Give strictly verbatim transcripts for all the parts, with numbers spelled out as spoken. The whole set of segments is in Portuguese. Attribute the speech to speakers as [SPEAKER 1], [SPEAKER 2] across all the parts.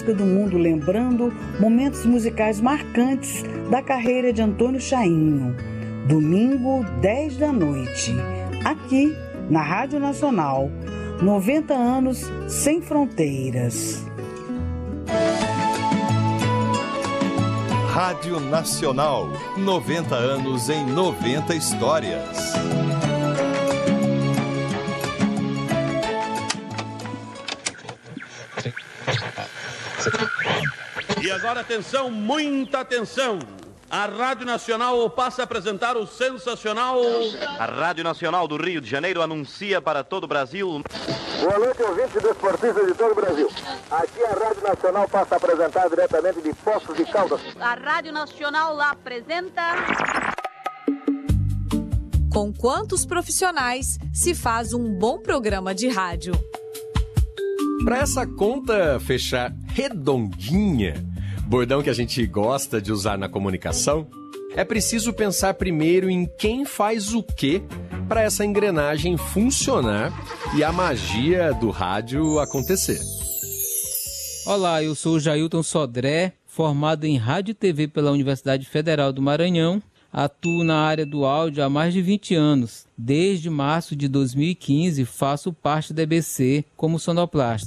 [SPEAKER 1] música do mundo, lembrando momentos musicais marcantes da carreira de Antônio Chainho. Domingo, dez da noite, aqui na Rádio Nacional, noventa anos sem fronteiras.
[SPEAKER 2] Rádio Nacional, noventa anos em noventa histórias.
[SPEAKER 3] E agora atenção, muita atenção. A Rádio Nacional passa a apresentar o sensacional...
[SPEAKER 4] A Rádio Nacional do Rio de Janeiro anuncia para todo o Brasil...
[SPEAKER 5] Boa noite, ouvintes e desportistas de todo o Brasil. Aqui a Rádio Nacional passa a apresentar diretamente de Poços de Caldas.
[SPEAKER 6] A Rádio Nacional lá apresenta...
[SPEAKER 7] Com quantos profissionais se faz um bom programa de rádio?
[SPEAKER 8] Para essa conta fechar redondinha, bordão que a gente gosta de usar na comunicação, é preciso pensar primeiro em quem faz o quê para essa engrenagem funcionar e a magia do rádio acontecer.
[SPEAKER 9] Olá, eu sou o Jailton Sodré, formado em Rádio e T V pela Universidade Federal do Maranhão. Atuo na área do áudio há mais de vinte anos. Desde março de dois mil e quinze, faço parte da E B C como sonoplasta.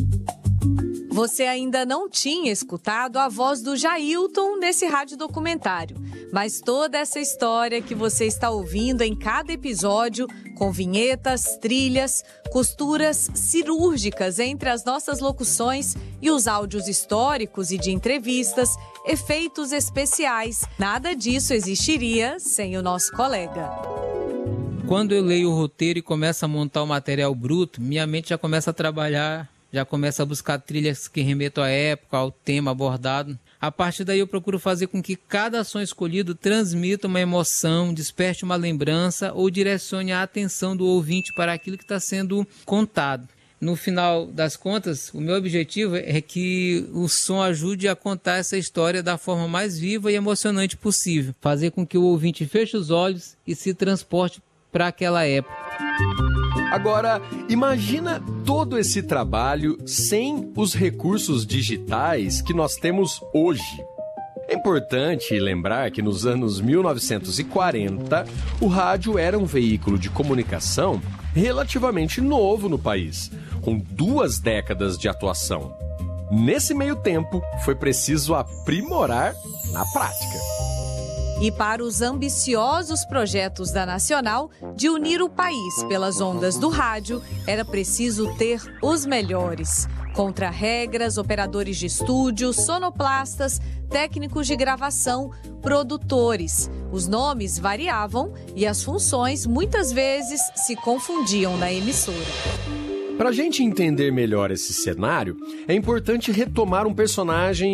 [SPEAKER 7] Você ainda não tinha escutado a voz do Jailton nesse rádio documentário, mas toda essa história que você está ouvindo em cada episódio, com vinhetas, trilhas, costuras cirúrgicas entre as nossas locuções e os áudios históricos e de entrevistas, efeitos especiais, nada disso existiria sem o nosso colega.
[SPEAKER 9] Quando eu leio o roteiro e começo a montar o material bruto, minha mente já começa a trabalhar, já começa a buscar trilhas que remetam à época, ao tema abordado. A partir daí eu procuro fazer com que cada som escolhido transmita uma emoção, desperte uma lembrança ou direcione a atenção do ouvinte para aquilo que está sendo contado. No final das contas, o meu objetivo é que o som ajude a contar essa história da forma mais viva e emocionante possível. Fazer com que o ouvinte feche os olhos e se transporte para aquela época.
[SPEAKER 8] Agora, imagina todo esse trabalho sem os recursos digitais que nós temos hoje. É importante lembrar que nos anos mil novecentos e quarenta, o rádio era um veículo de comunicação relativamente novo no país, com duas décadas de atuação. Nesse meio tempo, foi preciso aprimorar na prática.
[SPEAKER 7] E para os ambiciosos projetos da Nacional de unir o país pelas ondas do rádio, era preciso ter os melhores. Contra-regras, operadores de estúdio, sonoplastas, técnicos de gravação, produtores. Os nomes variavam e as funções muitas vezes se confundiam na emissora.
[SPEAKER 8] Para a gente entender melhor esse cenário, é importante retomar um personagem